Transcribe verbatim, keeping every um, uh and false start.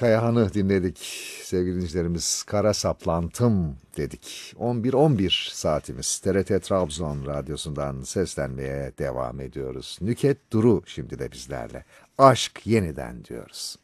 Kayahan'ı dinledik. Sevgili dinleyicilerimiz, Kara Saplantım dedik. on bir on bir saatimiz. T R T Trabzon Radyosu'ndan seslenmeye devam ediyoruz. Nüket Duru şimdi de bizlerle. Aşk yeniden diyoruz.